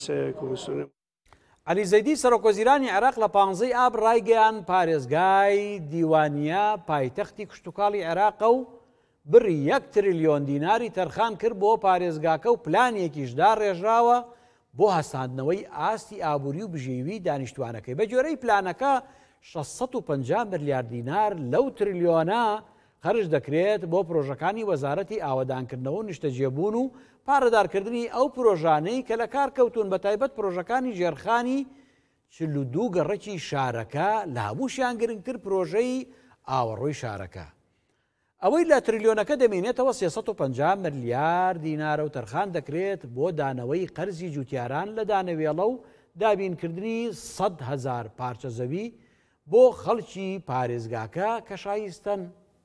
عەلی زەیدی سەرۆکوەزیرانی عێراق لە 15 ئاب ڕایگەیان پارێزگای دیوانیە پایتەختی کشتتوکاڵی عێراقە و بڕی 1 تریلیۆن دیناری تەرخان کرد بۆ پارێزگاکە و پلانێکیشدا ڕێژراوە بۆ هەستاندنەوەی ئاستی ئابووری و بژێوی دانیشتوانەکەی. بە جۆرەی پلانەکە 650 ملیار دینار لەو تریلیۆنە خەرج دەکرێت بۆ پرۆژەکانی وەزارەتی ئاوەدانکردنەوە و نیشتەجێبوون و پارەدارکردنی ئەو پرۆژانەی کە لە کار کەوتون بە تایبەت پرۆژەکانی ژێرخانی 42 گەڕێکی شارەکە لە هەمووشیان گرنگتر پرۆژەی ئاوەڕۆی شارەکە. ئەوەی لە تریلیۆنەکە دەمێنێتەوە 350 ملیار دینارە و تەرخان دەکرێت بۆ دانەوەی قەرزی جوتیاران لە دانەوێڵە و دابینکردنی 100,000 پارچە زەوی بۆ خەڵکی پارێزگاکە کە شایستەن.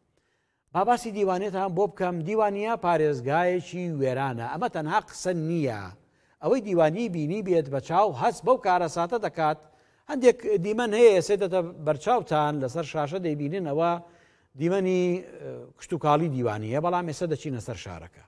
باسی دیوانێتان بۆ بکەم، دیوانیە پارێزگایەکی وێرانە. ئەمە تەنها قسە نییە، ئەوەی دیوانی بینی بێت بە چاو هەست بەو کارەساتە دەکات. هەندێک دیمەن هەیە سێدەتە بەرچاوتان لەسەر شاشە دەیبیننەوە دیمەنی کشتتوکاڵی دیوانیە، بەڵام ئێستا دەچینە سەر شارەکە.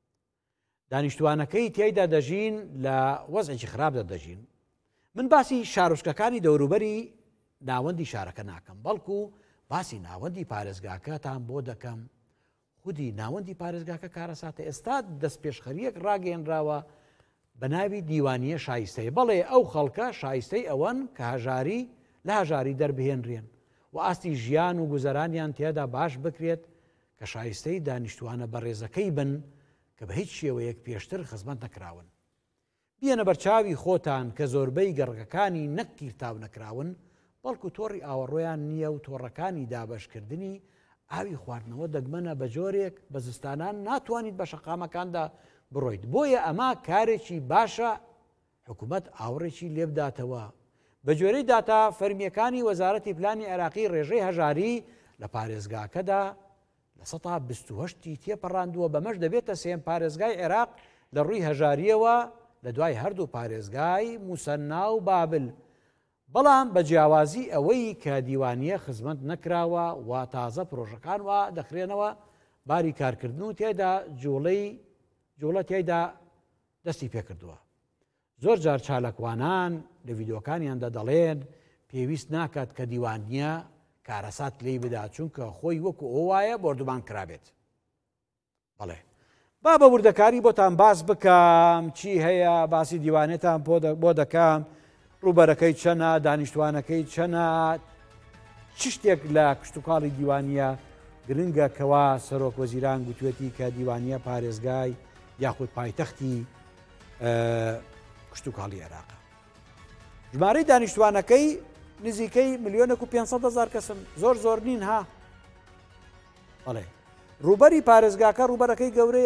دانیشتوانەکەی تیایدا دەژین لە وەزعێکی خراپدا دەژین. من باسی شارۆچکەکانی دەوروبەری ناوەندی شارەکە ناکەم، بەڵکو باسی ناوەندی پارێزگاکەتان بۆ دەکەم. خودی ناوەندی پارێزگاکە کارەساتە. ئێستا دەست پێشخەریەک ڕاگەێنراوە بە ناوی دیوانیە شایستەی. بەڵێ ئەو خەڵکە شایستەی ئەوەن کە هەژاری لە هەژاری دەربهێنرێن و ئاستی ژیان و گوزەرانیان تێدا باش بکرێت کە شایستەی دانیشتوانە بەڕێزەکەی بن کە بە هیچ شێوەیەک پێشتر خزمەت نەکراون. بیەنە بەرچاوی خۆتان کە زۆربەی گەڕگەکانی نەکیرتاو نەکراون، بەڵکو تۆڕی ئاوەڕۆیان نییە و تۆڕەکانی دابەشکردنی ئاوی خواردنەوە دەگمەنە بە جۆرێک بە زستانان ناتوانیت بە شەقامەکاندا بڕۆیت. بۆیە ئەمە کارێکی باشە حکوومەت ئاوڕێکی لێبداتەوە. بە جۆرەی داتا فەرمیەکانی وەزارەتی پلانی عێراقی ڕێژەی هەژاری لە پارێزگاکەدا لە 128 تێپەڕاندووە. بەمەش دەبێتە سێم پارێزگای عێراق لە ڕووی هەژاریەوە لە دوای هەردوو پارێزگای موسەنا و بابل. بەڵام بە جیاوازی ئەوەی کە دیوانیە خزمەت نەکراوە و تازە پرۆژەکان وا دەخرێنەوە باری کارکردن و تێدا جوڵە تێدا دەستی پێکردووە. زۆر جار چالەکوانان لە ڤیددیۆکانیاندا دەڵێن پێویست ناکات کە دیوانیە کارەسات لێی بدات چونکە خۆی وەکو ئەو وایە بۆردومان کرابێت. بەڵێ با بە وردەکاری بۆتان باس بکەم چی هەیە، باسی دیوانێتان بۆ دەکەم، ڕوبەرەکەی چەنە، دانیشتوانەکەی چەنە، چ شتێک لە کشتتوکاڵی دیوانیە گرنگە کەوا سەرۆک وەزیران گوتوێتی کە دیوانیە پارێزگای یاخود پایتەختی کشتتوکاڵی عێراقە. ژمارەی دانیشتوانەکەی نزیکەی 1,500,000 کەسن، زۆر نین ها. بەڵێ ڕوبەری پارێزگاکە ڕوبەرەکەی گەورەی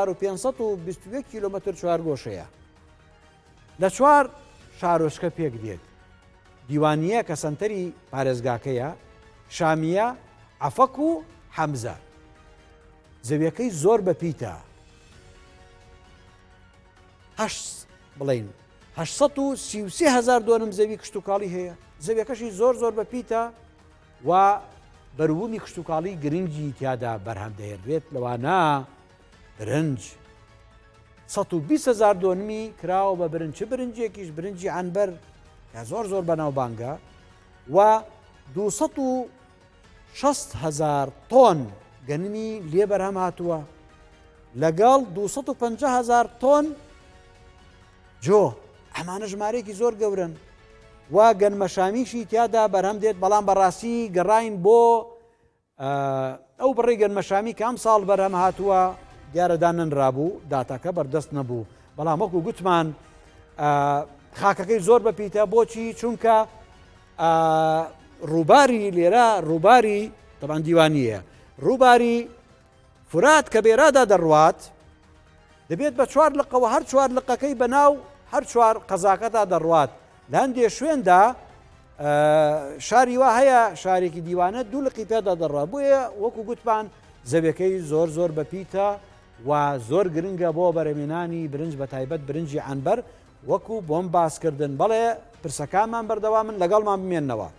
8,521 کیلۆمەتر چوارگۆشەیە. لە 4 شارۆچکە پێک دێت. دیوانیە کە سەنتەری پارێزگاکەیە، شامیە، عەفەک و حەمزە. زەویەکەی زۆر بەپیتە. بڵین 833,000 دۆنم زەوی کشتتوکاڵی هەیە. زەویەکەشی زۆر بەپیتە و بەروومی کشتتوکاڵی گرنگی تیادا بەرهەم دەهێنرێت. لەوانە برنج 120,000 دۆنمی کراوە بە برنج، چ برنجێکیش برنجی عنبەر کە زۆر بەناوبانگە و 260,000 تۆن گەنمی لێ بەرهەم هاتووە لەگەڵ 250,000 تۆن جۆ. ئەمانە ژمارەیەکی زۆر گەورن و گەنمەشامیشی تیادا بەرهەم دێت. بەڵام بەڕاستی گەڕاین بۆ ئەو بڕی گەنمەشامی کام ساڵ بەرهەم هاتووە دیارەدا نەنرابوو، داتاکە بەردەست نەبوو. بەڵام وەکو گوتمان خاکەکەی زۆر بەپیتە. بۆچی؟ چونکە ڕووباری لێرە ڕووباری تەبان دیوانیە، ڕووباری فرات کە بێرادا دەڕوات دەبێت بە 4 لقەوە هەر 4 لقەکەی بەناو هەر 4 قەزاکەدا دەڕوات. لە هەندێ شوێندا شاری وا هەیە شارێکی دیوانە 2 لقی پێدا دەڕات. بۆیە وەکو گوتمان زەویەکەی زۆر بەپیتە و زۆر گرنگە بۆ بەرەمێنانی برنج بە تایبەت برنجی عنبەر وەکو بۆم باسکردن. بەڵێ پرسەکانمان بەردەوامن لەگەڵمان بمێننەوە.